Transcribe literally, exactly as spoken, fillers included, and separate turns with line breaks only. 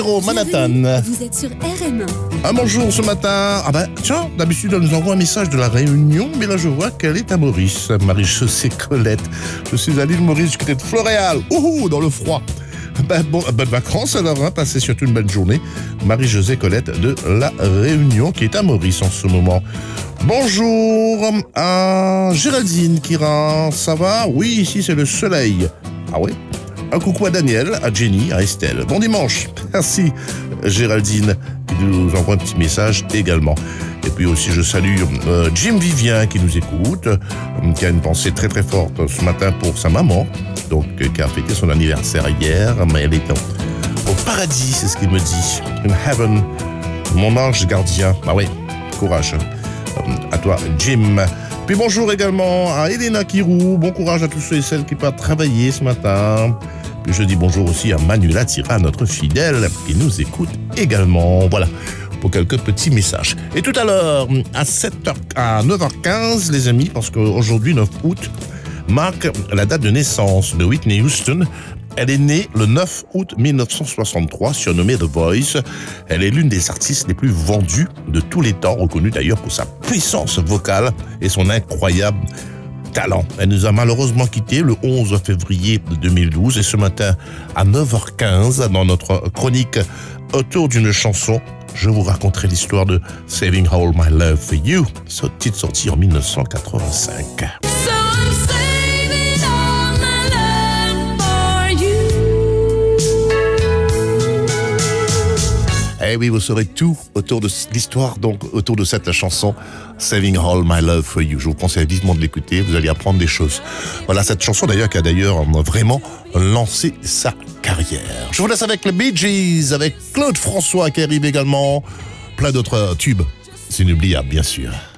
Manhattan.
Vous êtes sur R M un.
Un bonjour ce matin. Ah bah tiens, d'habitude elle nous envoie un message de la Réunion, mais là je vois qu'elle est à Maurice. Marie-Josée Colette. Je suis à l'île Maurice, du côté de Floréal. Ouhou, dans le froid. Ben, bon, bonnes vacances alors, hein, passez surtout une bonne journée. Marie-Josée Colette de la Réunion qui est à Maurice en ce moment. Bonjour à Géraldine Kira, ça va? Oui, ici c'est le soleil. Ah oui? Un coucou à Daniel, à Jenny, à Estelle. Bon dimanche. Merci Géraldine qui nous envoie un petit message également. Et puis aussi je salue euh, Jim Vivien qui nous écoute, euh, qui a une pensée très très forte ce matin pour sa maman, donc euh, qui a fêté son anniversaire hier, mais elle est au, au paradis, c'est ce qu'il me dit. In heaven, mon ange gardien. Ah oui, courage. Euh, à toi Jim. Puis bonjour également à Elena Kirou. Bon courage à tous ceux et celles qui partent travailler ce matin. Puis je dis bonjour aussi à Manuela Tira, notre fidèle, qui nous écoute également. Voilà, pour quelques petits messages. Et tout à l'heure, à sept heures, à neuf heures quinze, les amis, parce qu'aujourd'hui, neuf août, marque la date de naissance de Whitney Houston. Elle est née le neuf août mille neuf cent soixante-trois, surnommée The Voice. Elle est l'une des artistes les plus vendues de tous les temps, reconnue d'ailleurs pour sa puissance vocale et son incroyable talent. Elle nous a malheureusement quittés le onze février deux mille douze et ce matin à neuf heures quinze, dans notre chronique autour d'une chanson, je vous raconterai l'histoire de Saving All My Love For You, ce titre sorti en mille neuf cent quatre-vingt-cinq. Eh oui, vous saurez tout autour de l'histoire, donc autour de cette chanson Saving All My Love For You. Je vous conseille vivement de l'écouter, vous allez apprendre des choses. Voilà, cette chanson d'ailleurs qui a d'ailleurs vraiment lancé sa carrière. Je vous laisse avec les Bee Gees, avec Claude François qui arrive également. Plein d'autres tubes, c'est inoubliable bien sûr.